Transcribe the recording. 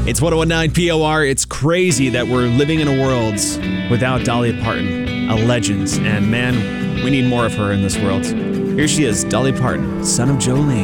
It's 1019 POR. It's crazy that we're living in a world without Dolly Parton, a legend. And man, we need more of her in this world. Here she is, Dolly Parton, son of Jolene.